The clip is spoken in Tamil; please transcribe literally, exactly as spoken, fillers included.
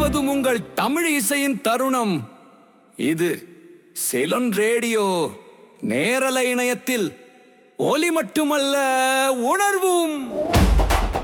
வருவதும் உங்கள் தமிழ் இசையின் தருணம். இது சிலோன் ரேடியோ நேரலை இணையத்தில் ஒலி மட்டுமல்ல, உணர்வும்.